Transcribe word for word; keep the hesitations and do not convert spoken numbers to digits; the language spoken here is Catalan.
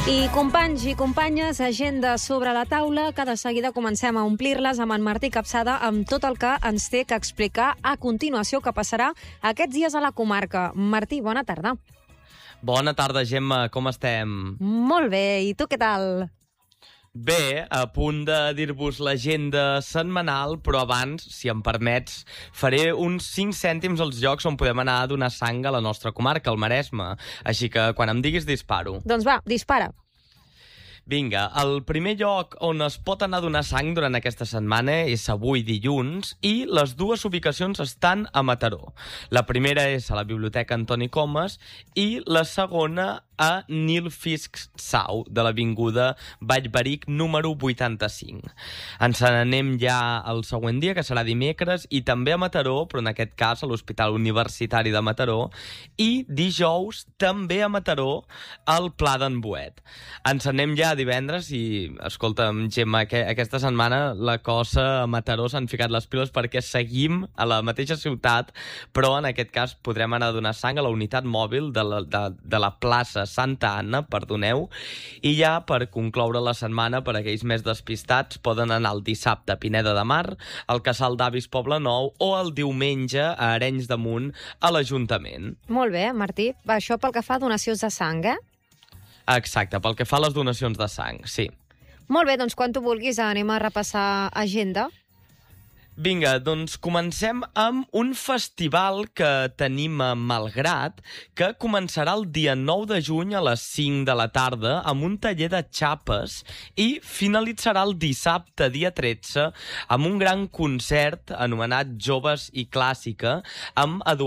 I companys i companyes, agenda sobre la taula, que de seguida comencem a omplir-les amb en Martí Capçada amb tot el que ens té que explicar a continuació que passarà aquests dies a la comarca. Martí, bona tarda. Bona tarda, Gemma, com estem? Molt bé, i tu què tal? Bé, a punt de dir-vos l'agenda setmanal, però abans, si em permets, faré uns cinc cèntims als llocs on podem anar a donar sang a la nostra comarca, el Maresme. Així que quan em diguis disparo. Doncs va, dispara. Vinga, el primer lloc on es pot anar a donar sang durant aquesta setmana és avui dilluns i les dues ubicacions estan a Mataró. La primera és a la Biblioteca Antoni Comas i la segona a Nil Fiscs Sau, de l'avinguda Vallveric número vuitanta-cinc. Ens n'anem ja al següent dia, que serà dimecres, i també a Mataró, però en aquest cas a l'Hospital Universitari de Mataró, i dijous també a Mataró, al Pla d'en Boet. Ens anem ja a divendres i, escolta'm, Gemma, que aquesta setmana la cosa a Mataró s'han ficat les piles perquè seguim a la mateixa ciutat, però en aquest cas podrem anar a donar sang a la unitat mòbil de la, de, de la plaça Santa Anna, perdoneu, i ja per concloure la setmana, per aquells més despistats, poden anar el dissabte a Pineda de Mar, al Casal d'Avis Poble Nou o el diumenge a Arenys de Munt a l'Ajuntament. Molt bé, Martí. Va, això pel que fa a donacions de sang, eh? Exacte, pel que fa a les donacions de sang, sí. Molt bé, doncs quan tu vulguis anem a repassar agenda. Vinga, doncs comencem amb un festival que tenim a Malgrat, que començarà el dia nou de juny a les cinc de la tarda amb un taller de xapes i finalitzarà el dissabte, dia tretze, amb un gran concert anomenat Joves i Clàssica, amb Eduard